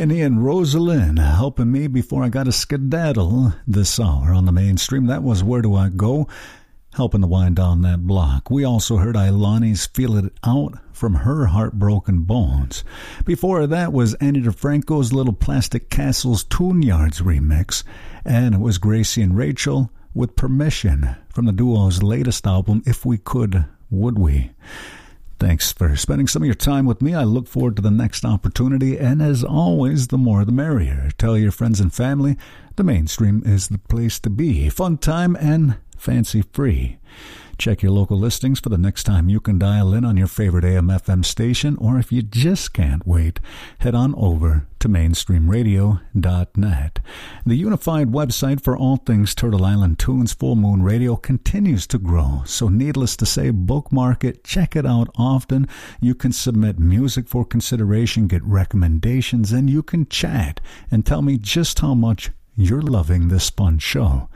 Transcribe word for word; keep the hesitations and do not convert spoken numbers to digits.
Peony and Rosalind helping me before I got a skedaddle this hour on the mainstream. That was Where Do I Go, helping to wind down that block. We also heard Ilani's Feel It Out from her Heartbroken Bones. Before that was Annie DeFranco's Little Plastic Castles Tune Yards remix, and it was Gracie and Rachel with Permission from the duo's latest album, If We Could, Would We? Thanks for spending some of your time with me. I look forward to the next opportunity, and as always, the more the merrier. Tell your friends and family the mainstream is the place to be. Fun time and fancy-free. Check your local listings for the next time you can dial in on your favorite A M F M station, or if you just can't wait, head on over to mainstream radio dot net. The unified website for all things Turtle Island Tunes, Full Moon Radio, continues to grow, so needless to say, bookmark it, check it out often. You can submit music for consideration, get recommendations, and you can chat and tell me just how much you're loving this fun show.